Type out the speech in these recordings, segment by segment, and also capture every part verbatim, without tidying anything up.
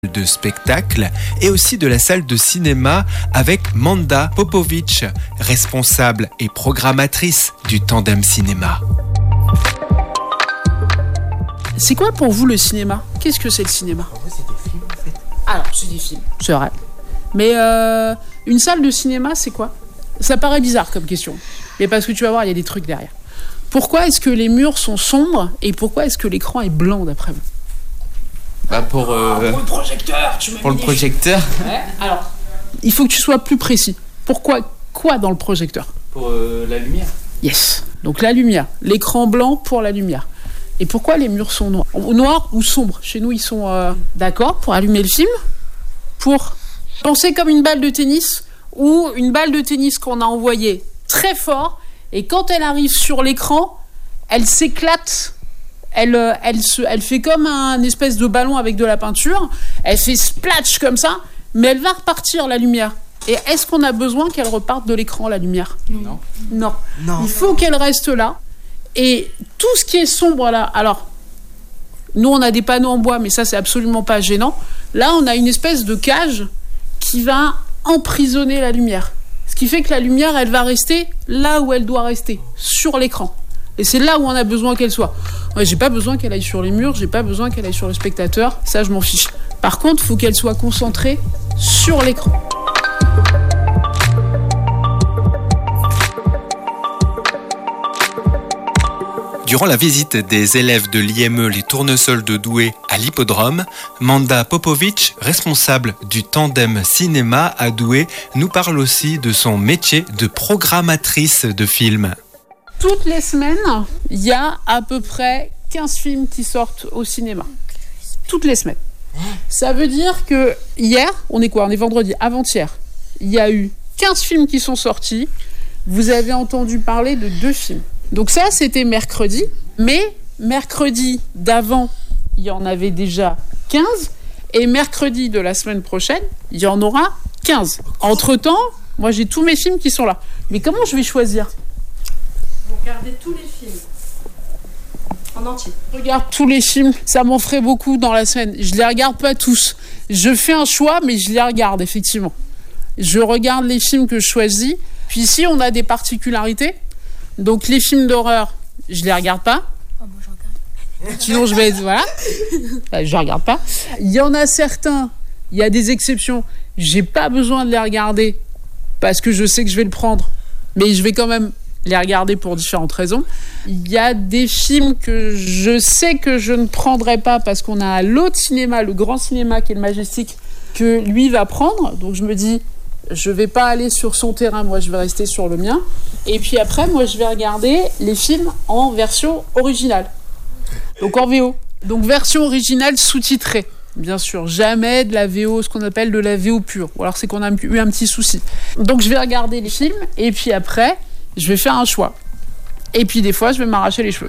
de spectacle et aussi de la salle de cinéma avec Manda Popovic, responsable et programmatrice du Tandem Cinéma. C'est quoi pour vous le cinéma ? Qu'est-ce que c'est le cinéma ? En vrai, c'est des films en fait. Alors, c'est des films, c'est vrai. Mais euh, une salle de cinéma, c'est quoi ? Ça paraît bizarre comme question. Mais parce que tu vas voir, il y a des trucs derrière. Pourquoi est-ce que les murs sont sombres et pourquoi est-ce que l'écran est blanc d'après vous ? Bah pour, euh, oh, pour le projecteur, tu pour le projecteur. Ouais. Alors, il faut que tu sois plus précis. Pourquoi quoi dans le projecteur ? Pour euh, la lumière. Yes. Donc la lumière, l'écran blanc pour la lumière. Et pourquoi les murs sont noirs ? Noirs ou sombres ? Chez nous, ils sont euh, d'accord pour allumer le film, pour penser comme une balle de tennis ou une balle de tennis qu'on a envoyée très fort et quand elle arrive sur l'écran, elle s'éclate. Elle, elle, se, elle fait comme un espèce de ballon avec de la peinture. Elle fait splash comme ça, mais elle va repartir, la lumière. Et est-ce qu'on a besoin qu'elle reparte de l'écran, la lumière ? Non. Non. Non. Il faut qu'elle reste là. Et tout ce qui est sombre là, alors, nous on a des panneaux en bois, mais ça c'est absolument pas gênant. Là on a une espèce de cage qui va emprisonner la lumière. Ce qui fait que la lumière, elle va rester là où elle doit rester, sur l'écran. Et c'est là où on a besoin qu'elle soit. Ouais, j'ai pas besoin qu'elle aille sur les murs, j'ai pas besoin qu'elle aille sur le spectateur, ça je m'en fiche. Par contre, il faut qu'elle soit concentrée sur l'écran. Durant la visite des élèves de l'I M E Les Tournesols de Douai à l'hippodrome, Manda Popovic, responsable du Tandem Cinéma à Douai, nous parle aussi de son métier de programmatrice de films. Toutes les semaines, il y a à peu près quinze films qui sortent au cinéma. Toutes les semaines. Ça veut dire que hier, on est quoi ? On est vendredi, avant-hier. Il y a eu quinze films qui sont sortis. Vous avez entendu parler de deux films. Donc ça, c'était mercredi. Mais mercredi d'avant, il y en avait déjà quinze. Et mercredi de la semaine prochaine, il y en aura quinze. Entre-temps, moi, j'ai tous mes films qui sont là. Mais comment je vais choisir ? Vous regardez tous les films en entier. Je regarde tous les films, ça m'en ferait beaucoup dans la semaine. Je les regarde pas tous. Je fais un choix, mais je les regarde, effectivement. Je regarde les films que je choisis. Puis ici, on a des particularités. Donc les films d'horreur, je les regarde pas. Oh, moi, je regarde. Sinon, je vais être... Voilà. Je regarde pas. Il y en a certains, il y a des exceptions. J'ai pas besoin de les regarder parce que je sais que je vais le prendre. Mais je vais quand même les regarder pour différentes raisons. Il y a des films que je sais que je ne prendrai pas parce qu'on a l'autre cinéma, le grand cinéma qui est le Majestic, que lui va prendre. Donc je me dis, je vais pas aller sur son terrain, moi je vais rester sur le mien. Et puis après, moi je vais regarder les films en version originale. Donc en V O. Donc version originale sous-titrée. Bien sûr, jamais de la V O, ce qu'on appelle de la V O pure. Ou alors c'est qu'on a eu un petit souci. Donc je vais regarder les films et puis après, je vais faire un choix. Et puis des fois, je vais m'arracher les cheveux.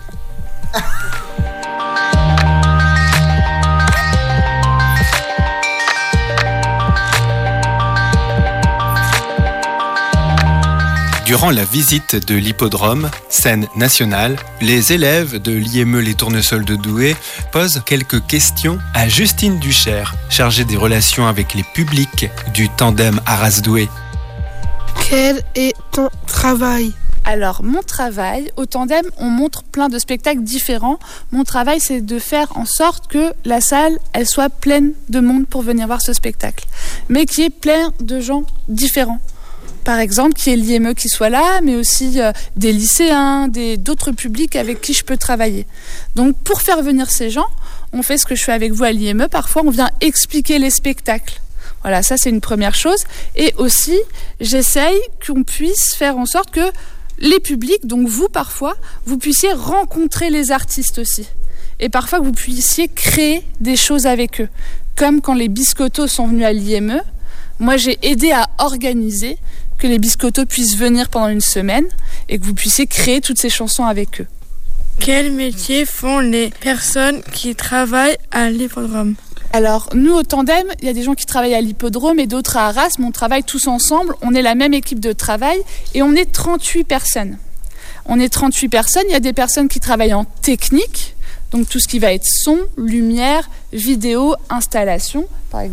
Durant la visite de l'hippodrome, scène nationale, les élèves de l'I M E Les Tournesols de Douai posent quelques questions à Justine Duchère, chargée des relations avec les publics du Tandem Arras-Douai. Quel est ton travail ? Alors, mon travail, au Tandem, on montre plein de spectacles différents. Mon travail, c'est de faire en sorte que la salle, elle soit pleine de monde pour venir voir ce spectacle. Mais qu'il y ait plein de gens différents. Par exemple, qu'il y ait l'I M E qui soit là, mais aussi euh, des lycéens, des, d'autres publics avec qui je peux travailler. Donc, pour faire venir ces gens, on fait ce que je fais avec vous à l'I M E. Parfois, on vient expliquer les spectacles. Voilà, ça, c'est une première chose. Et aussi, j'essaye qu'on puisse faire en sorte que les publics, donc vous parfois, vous puissiez rencontrer les artistes aussi. Et parfois que vous puissiez créer des choses avec eux. Comme quand les Biscottos sont venus à l'I M E, moi j'ai aidé à organiser que les Biscottos puissent venir pendant une semaine et que vous puissiez créer toutes ces chansons avec eux. Quel métier font les personnes qui travaillent à l'hippodrome ? Alors, nous, au Tandem, il y a des gens qui travaillent à l'hippodrome et d'autres à Arras, mais on travaille tous ensemble. On est la même équipe de travail et on est trente-huit personnes. On est trente-huit personnes. Il y a des personnes qui travaillent en technique, Donc tout ce qui va être son, lumière, vidéo, installation. Par exemple,